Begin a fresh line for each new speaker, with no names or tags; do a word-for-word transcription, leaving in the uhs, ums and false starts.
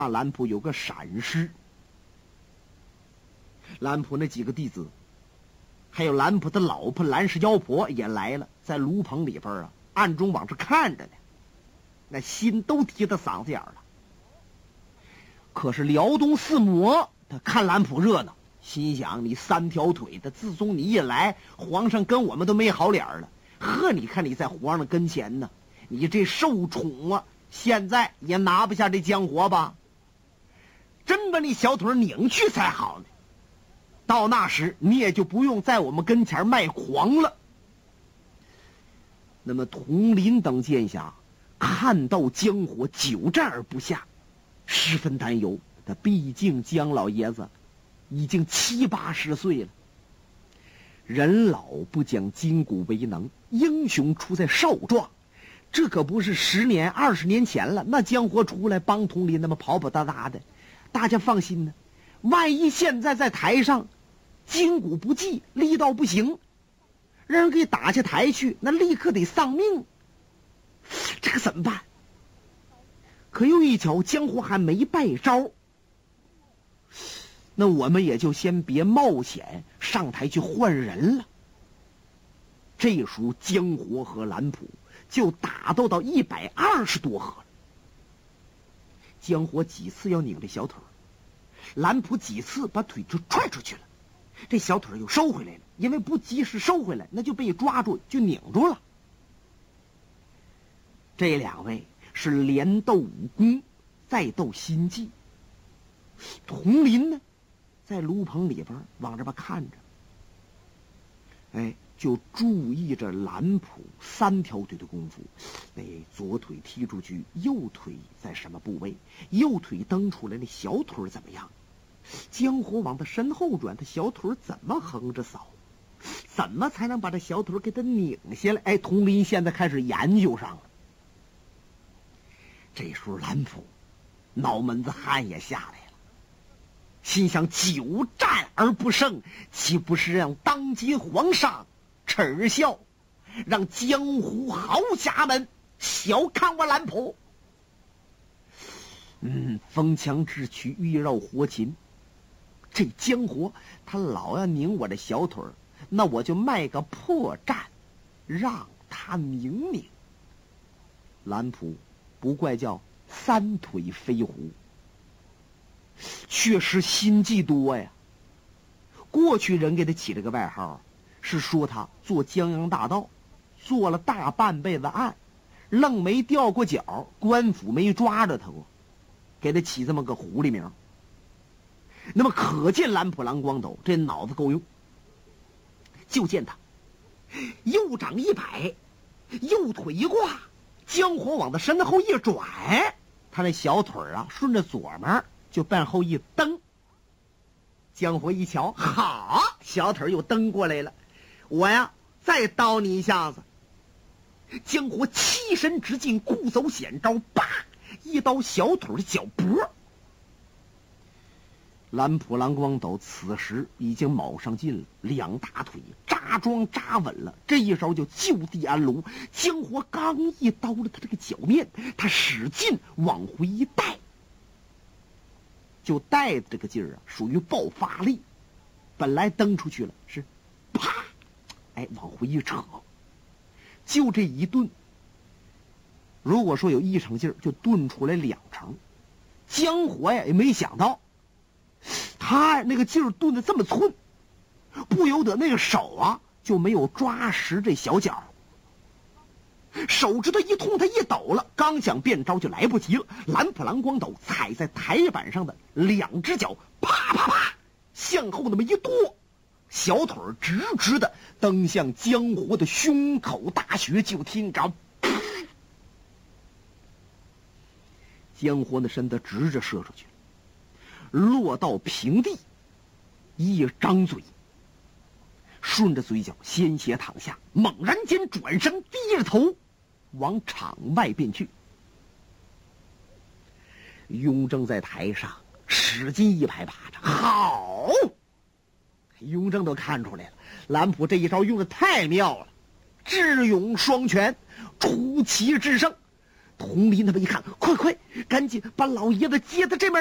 啊，蓝普有个闪失。蓝普那几个弟子，还有蓝普的老婆蓝氏妖婆也来了，在炉棚里边啊，暗中往这看着呢，那心都提到嗓子眼了。可是辽东四魔他看蓝普热闹，心想你三条腿的，自从你一来，皇上跟我们都没好脸了。呵，你看你在皇上跟前呢，你这受宠啊，现在也拿不下这江活吧？真把你小腿拧去才好呢。到那时你也就不用在我们跟前卖狂了。那么佟林等剑侠看到江火久战而不下，十分担忧。他毕竟江老爷子已经七八十岁了，人老不讲筋骨为能，英雄出在少壮。这可不是十年二十年前了，那江火出来帮佟林那么跑跑哒哒的，大家放心呢。万一现在在台上筋骨不济，力道不行，让人给打下台去，那立刻得丧命。这个怎么办？可又一瞧江火还没败招，那我们也就先别冒险上台去换人了。这时候江火和蓝普就打斗到一百二十多合了。江火几次要拧这小腿，蓝普几次把腿就踹出去了，这小腿又收回来了，因为不及时收回来，那就被抓住就拧住了。这两位是连斗武功，再斗心计。佟林呢，在炉棚里边往这边看着，哎，就注意着蓝普三条腿的功夫。那左腿踢出去，右腿在什么部位？右腿蹬出来，那小腿怎么样？江火往他身后转，他小腿怎么横着扫？怎么才能把这小腿给他拧下来？哎，佟林现在开始研究上了。这时候蓝普脑门子汗也下来了，心想久战而不胜，岂不是让当今皇上耻笑，让江湖豪侠们小看我蓝普？嗯，风枪智取，欲绕活禽。这江湖他老要拧我的小腿，那我就卖个破绽，让他拧拧。蓝普不怪叫三腿飞狐，确实心计多呀。过去人给他起了个外号，是说他做江洋大盗，做了大半辈子案，愣没掉过脚，官府没抓着他过，给他起这么个狐狸名。那么可见蓝普蓝光斗这脑子够用。就见他右掌一摆，右腿一挂，江火往他身后一转，他那小腿啊顺着左面就往后一蹬。江火一瞧，好，小腿又蹬过来了，我呀再刀你一下子。江火欺身直进，故走险招，叭一刀小腿的脚脖。蓝普蓝光斗此时已经卯上劲了，两大腿扎桩扎稳了，这一招就就地安炉。江火刚一刀了他这个脚面，他使劲往回一带，就带的这个劲儿啊属于爆发力，本来蹬出去了是啪，哎往回一扯，就这一顿，如果说有一成劲儿就顿出来两成。江火呀也没想到他那个劲儿顿得这么寸，不由得那个手啊就没有抓实这小脚，手指头一痛，他一抖了，刚想变招就来不及了。蓝普蓝光斗踩在台板上的两只脚啪啪啪向后那么一跺，小腿直直的蹬向江火的胸口大穴。就听着江火的身子直着射出去，落到平地，一张嘴，顺着嘴角鲜血淌下，猛然间转身，低着头往场外便去。雍正在台上使劲一拍巴掌，好！雍正都看出来了，蓝普这一招用的太妙了，智勇双全，出奇制胜。 佟林他们一看，快快，赶紧把老爷子接到这边